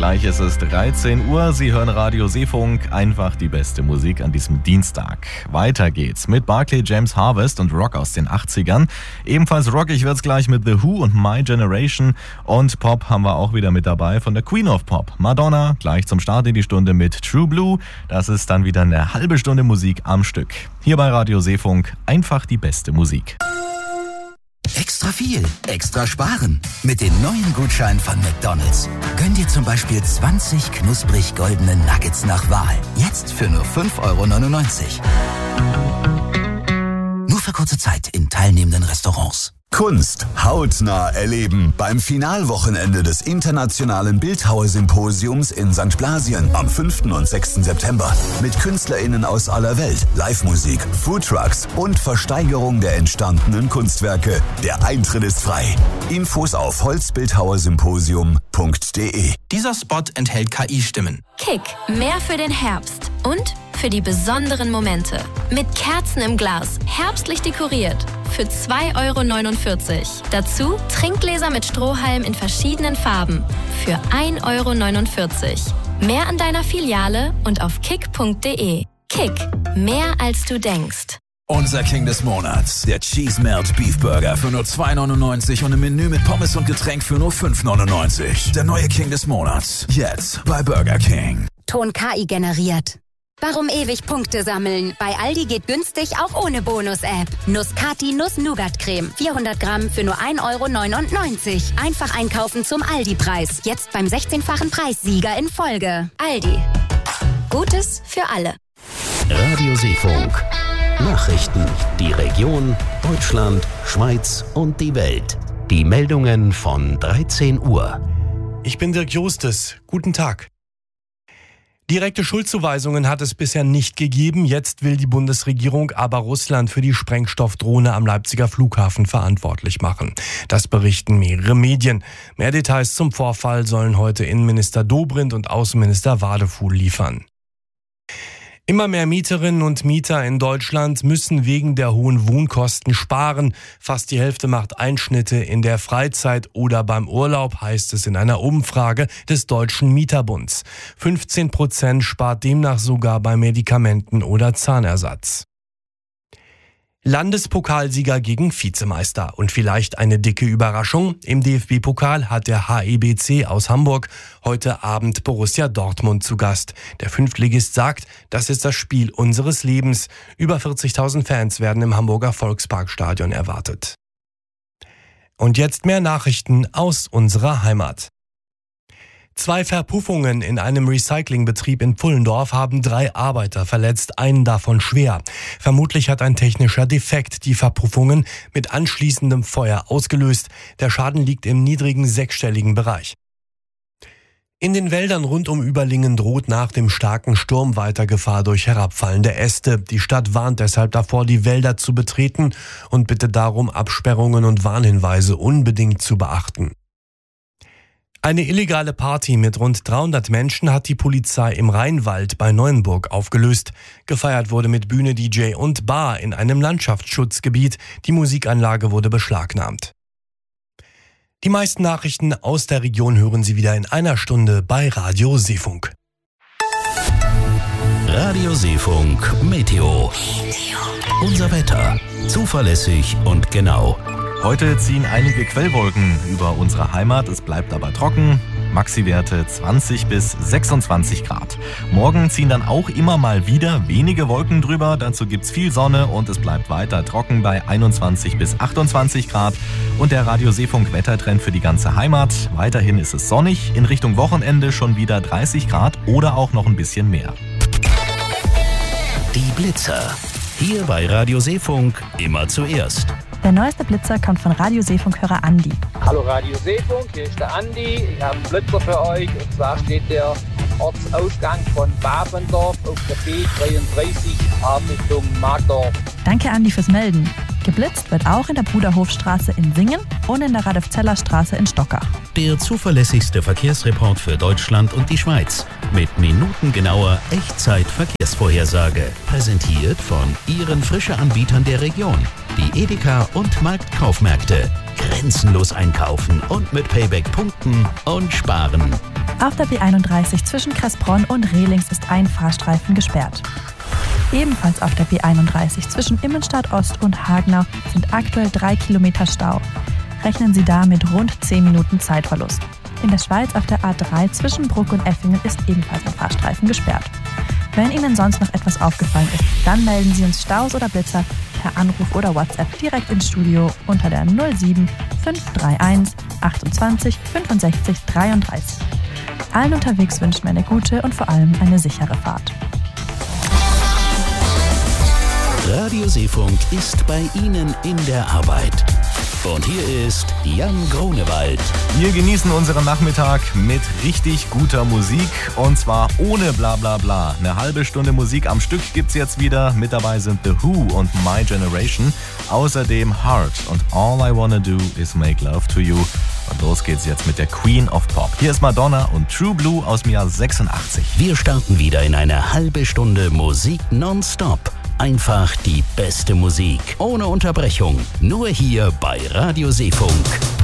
Gleich ist es 13 Uhr. Sie hören Radio Seefunk, einfach die beste Musik an diesem Dienstag. Weiter geht's mit Barclay James Harvest und Rock aus den 80ern. Ebenfalls rockig wird's gleich mit The Who und My Generation. Und Pop haben wir auch wieder mit dabei von der Queen of Pop, Madonna. Gleich zum Start in die Stunde mit True Blue. Das ist dann wieder eine halbe Stunde Musik am Stück. Hier bei Radio Seefunk, einfach die beste Musik. Extra viel, extra sparen. Mit den neuen Gutscheinen von McDonald's. Gönn dir zum Beispiel 20 knusprig goldene Nuggets nach Wahl. Jetzt für nur 5,99 €. Nur für kurze Zeit in teilnehmenden Restaurants. Kunst hautnah erleben beim Finalwochenende des Internationalen Bildhauersymposiums in St. Blasien am 5. und 6. September. Mit KünstlerInnen aus aller Welt, Live-Musik, Foodtrucks und Versteigerung der entstandenen Kunstwerke. Der Eintritt ist frei. Infos auf holzbildhauersymposium.de. Dieser Spot enthält KI-Stimmen. Kick, mehr für den Herbst und für die besonderen Momente. Mit Kerzen im Glas, herbstlich dekoriert. Für 2,49 €. Dazu Trinkgläser mit Strohhalm in verschiedenen Farben. Für 1,49 €. Mehr an deiner Filiale und auf kick.de. Kick, mehr als du denkst. Unser King des Monats, der Cheese Melt Beef Burger für nur 2,99 € und im Menü mit Pommes und Getränk für nur 5,99 €. Der neue King des Monats, jetzt bei Burger King. Ton KI generiert. Warum ewig Punkte sammeln? Bei Aldi geht günstig auch ohne Bonus-App. Nuss-Cati Nuss-Nougat-Creme. 400 Gramm für nur 1,99 €. Einfach einkaufen zum Aldi-Preis. Jetzt beim 16-fachen Preissieger in Folge. Aldi. Gutes für alle. Radio Seefunk. Nachrichten. Die Region, Deutschland, Schweiz und die Welt. Die Meldungen von 13 Uhr. Ich bin Dirk Justes. Guten Tag. Direkte Schuldzuweisungen hat es bisher nicht gegeben. Jetzt will die Bundesregierung aber Russland für die Sprengstoffdrohne am Leipziger Flughafen verantwortlich machen. Das berichten mehrere Medien. Mehr Details zum Vorfall sollen heute Innenminister Dobrindt und Außenminister Wadefuhl liefern. Immer mehr Mieterinnen und Mieter in Deutschland müssen wegen der hohen Wohnkosten sparen. Fast die Hälfte macht Einschnitte in der Freizeit oder beim Urlaub, heißt es in einer Umfrage des Deutschen Mieterbunds. 15% spart demnach sogar bei Medikamenten oder Zahnersatz. Landespokalsieger gegen Vizemeister und vielleicht eine dicke Überraschung. Im DFB-Pokal hat der HEBC aus Hamburg heute Abend Borussia Dortmund zu Gast. Der Fünftligist sagt, das ist das Spiel unseres Lebens. Über 40.000 Fans werden im Hamburger Volksparkstadion erwartet. Und jetzt mehr Nachrichten aus unserer Heimat. 2 Verpuffungen in einem Recyclingbetrieb in Pfullendorf haben 3 Arbeiter verletzt, einen davon schwer. Vermutlich hat ein technischer Defekt die Verpuffungen mit anschließendem Feuer ausgelöst. Der Schaden liegt im niedrigen 6-stelligen Bereich. In den Wäldern rund um Überlingen droht nach dem starken Sturm weiter Gefahr durch herabfallende Äste. Die Stadt warnt deshalb davor, die Wälder zu betreten und bittet darum, Absperrungen und Warnhinweise unbedingt zu beachten. Eine illegale Party mit rund 300 Menschen hat die Polizei im Rheinwald bei Neuenburg aufgelöst. Gefeiert wurde mit Bühne, DJ und Bar in einem Landschaftsschutzgebiet. Die Musikanlage wurde beschlagnahmt. Die meisten Nachrichten aus der Region hören Sie wieder in einer Stunde bei Radio Seefunk. Radio Seefunk Meteo. Unser Wetter. Zuverlässig und genau. Heute ziehen einige Quellwolken über unsere Heimat, es bleibt aber trocken. Maxi-Werte 20 bis 26 Grad. Morgen ziehen dann auch immer mal wieder wenige Wolken drüber, dazu gibt's viel Sonne und es bleibt weiter trocken bei 21 bis 28 Grad. Und der Radio Seefunk Wettertrend für die ganze Heimat. Weiterhin ist es sonnig, in Richtung Wochenende schon wieder 30 Grad oder auch noch ein bisschen mehr. Die Blitzer. Hier bei Radio Seefunk immer zuerst. Der neueste Blitzer kommt von Radio Seefunk-Hörer Andi. Hallo Radio Seefunk, hier ist der Andi. Ich habe einen Blitzer für euch. Und zwar steht der Ortsausgang von Babendorf auf der B33 Richtung Markdorf. Danke Andi fürs Melden. Geblitzt wird auch in der Bruderhofstraße in Singen und in der Radolf-Zeller-Straße in Stockach. Der zuverlässigste Verkehrsreport für Deutschland und die Schweiz. Mit minutengenauer Echtzeit-Verkehrsvorhersage. Präsentiert von Ihren Frische-Anbietern der Region. Die Edeka und Marktkaufmärkte. Grenzenlos einkaufen und mit Payback punkten und sparen. Auf der B31 zwischen Kressbronn und Rehlings ist ein Fahrstreifen gesperrt. Ebenfalls auf der B31 zwischen Immenstadt Ost und Hagenau sind aktuell 3 Kilometer Stau. Rechnen Sie da mit rund 10 Minuten Zeitverlust. In der Schweiz auf der A3 zwischen Bruck und Effingen ist ebenfalls ein Fahrstreifen gesperrt. Wenn Ihnen sonst noch etwas aufgefallen ist, dann melden Sie uns Staus oder Blitzer per Anruf oder WhatsApp direkt ins Studio unter der 07 531 28 65 33. Allen unterwegs wünschen wir eine gute und vor allem eine sichere Fahrt. Radio Seefunk ist bei Ihnen in der Arbeit. Und hier ist Jan Grunewald. Wir genießen unseren Nachmittag mit richtig guter Musik und zwar ohne Blablabla. Eine halbe Stunde Musik am Stück gibt's jetzt wieder. Mit dabei sind The Who und My Generation. Außerdem Heart und All I Wanna Do Is Make Love to You. Und los geht's jetzt mit der Queen of Pop. Hier ist Madonna und True Blue aus dem Jahr 86. Wir starten wieder in eine halbe Stunde Musik nonstop. Einfach die beste Musik, ohne Unterbrechung. Nur hier bei Radio Seefunk.